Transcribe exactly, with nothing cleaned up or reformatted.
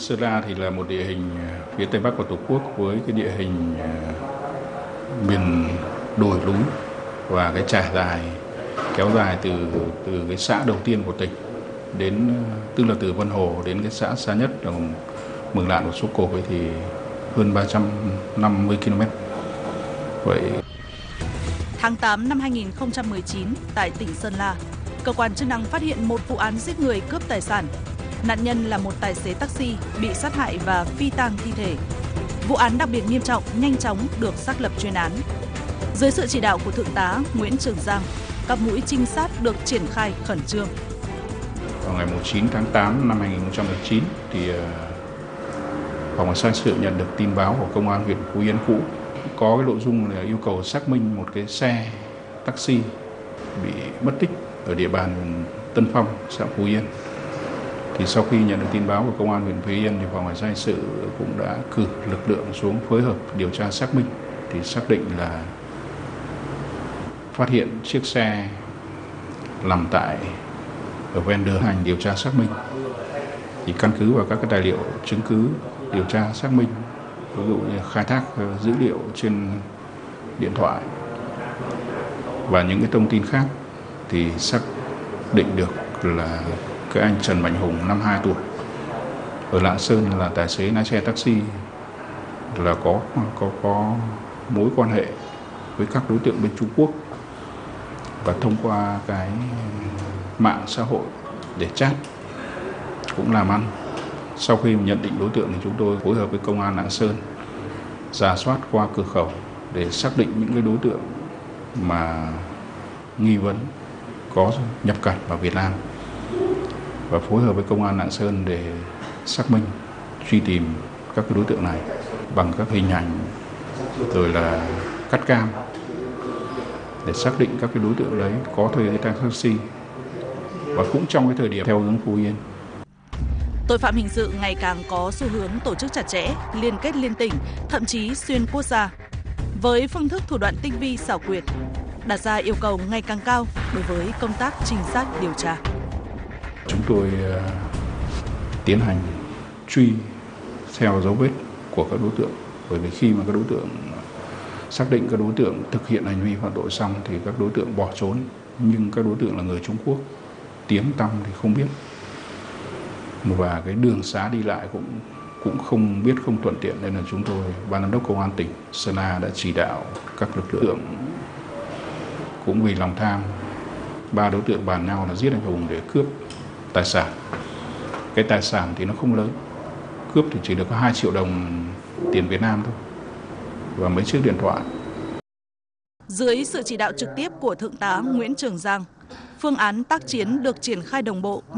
Sơn La thì là một địa hình phía tây bắc của Tổ quốc với cái địa hình miền đồi núi và cái trải dài kéo dài từ từ cái xã đầu tiên của tỉnh đến, tức là từ Vân Hồ đến cái xã xa nhất là Mường Lạn của Sốp Cộp ấy thì hơn ba trăm năm mươi ki lô mét. Vậy tháng tám năm hai nghìn không trăm mười chín tại tỉnh Sơn La, cơ quan chức năng phát hiện một vụ án giết người cướp tài sản. Nạn nhân là một tài xế taxi bị sát hại và phi tang thi thể. Vụ án đặc biệt nghiêm trọng, nhanh chóng được xác lập chuyên án. Dưới sự chỉ đạo của Thượng tá Nguyễn Trường Giang, các mũi trinh sát được triển khai khẩn trương. Vào ngày chín tháng tám năm hai nghìn không trăm mười chín thì Phòng Cảnh sát hình sự nhận được tin báo của Công an huyện Phú Yên cũ có cái nội dung là yêu cầu xác minh một cái xe taxi bị mất tích ở địa bàn Tân Phong, xã Phú Yên. Thì sau khi nhận được tin báo của Công an huyện Phú Yên thì Phòng Cảnh sát hình sự cũng đã cử lực lượng xuống phối hợp điều tra xác minh, thì xác định là phát hiện chiếc xe nằm tại ở ven đường. Hành điều tra xác minh thì căn cứ vào các cái tài liệu chứng cứ điều tra xác minh, ví dụ như khai thác dữ liệu trên điện thoại và những cái thông tin khác, thì xác định được là cái anh Trần Mạnh Hùng, năm mươi hai tuổi, ở Lạng Sơn, là tài xế lái xe taxi, là có có có mối quan hệ với các đối tượng bên Trung Quốc và thông qua cái mạng xã hội để chat cũng làm ăn. Sau khi nhận định đối tượng thì chúng tôi phối hợp với Công an Lạng Sơn rà soát qua cửa khẩu để xác định những cái đối tượng mà nghi vấn có nhập cảnh vào Việt Nam và phối hợp với Công an Lạng Sơn để xác minh, truy tìm các cái đối tượng này bằng các hình ảnh rồi là cắt cam để xác định các cái đối tượng đấy có thuê cái taxi và cũng trong cái thời điểm theo hướng Phú Yên. Tội phạm hình sự ngày càng có xu hướng tổ chức chặt chẽ, liên kết liên tỉnh, thậm chí xuyên quốc gia. Với phương thức thủ đoạn tinh vi xảo quyệt, đặt ra yêu cầu ngày càng cao đối với công tác trinh sát điều tra. Chúng tôi uh, tiến hành truy theo dấu vết của các đối tượng, bởi vì khi mà các đối tượng xác định các đối tượng thực hiện hành vi phạm tội xong thì các đối tượng bỏ trốn, nhưng các đối tượng là người Trung Quốc, tiếng tăm thì không biết, và cái đường xá đi lại cũng cũng không biết, không thuận tiện, nên là chúng tôi, ban giám đốc Công an tỉnh Sơn La đã chỉ đạo các lực lượng, cũng vì lòng tham, ba đối tượng bàn nhau là giết anh Hùng để cướp tài sản. Cái tài sản thì nó không lớn, cướp thì chỉ được có hai triệu đồng tiền Việt Nam thôi và mấy chiếc điện thoại. Dưới sự chỉ đạo trực tiếp của Thượng tá Nguyễn Trường Giang, phương án tác chiến được triển khai đồng bộ,